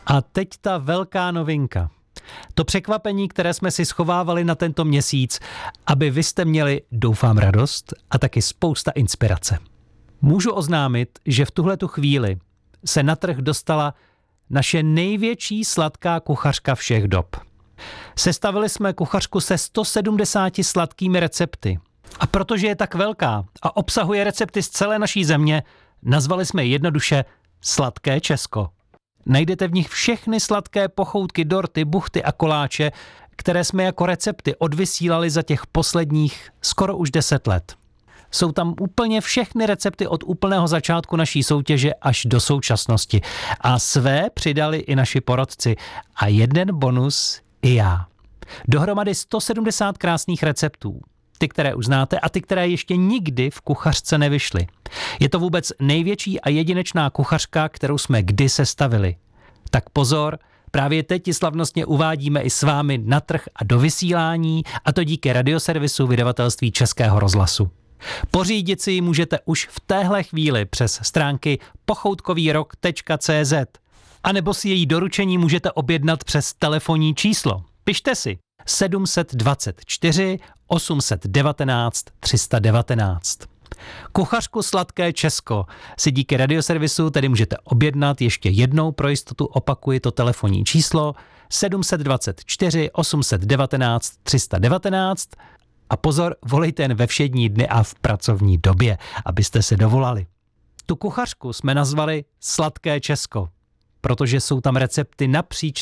A teď ta velká novinka. To překvapení, které jsme si schovávali na tento měsíc, aby vy jste měli, doufám, radost a taky spousta inspirace. Můžu oznámit, že v tuhletu chvíli se na trh dostala naše největší sladká kuchařka všech dob. Sestavili jsme kuchařku se 170 sladkými recepty. A protože je tak velká a obsahuje recepty z celé naší země, nazvali jsme ji jednoduše Sladké Česko. Najdete v nich všechny sladké pochoutky, dorty, buchty a koláče, které jsme jako recepty odvysílali za těch posledních skoro už 10 let. Jsou tam úplně všechny recepty od úplného začátku naší soutěže až do současnosti. A své přidali i naši porodci. A jeden bonus i já. Dohromady 170 krásných receptů. Ty, které už znáte a ty, které ještě nikdy v kuchařce nevyšly. Je to vůbec největší a jedinečná kuchařka, kterou jsme kdy sestavili. Tak pozor, právě teď ji slavnostně uvádíme i s vámi na trh a do vysílání, a to díky radioservisu vydavatelství Českého rozhlasu. Pořídit si ji můžete už v téhle chvíli přes stránky pochoutkovýrok.cz a nebo si její doručení můžete objednat přes telefonní číslo. Pište si 724 819 319. Kuchařku Sladké Česko si díky radioservisu tedy můžete objednat ještě jednou, pro jistotu opakuji to telefonní číslo 724 819 319 a pozor, volejte jen ve všední dny a v pracovní době, abyste se dovolali. Tu kuchařku jsme nazvali Sladké Česko, protože jsou tam recepty napříč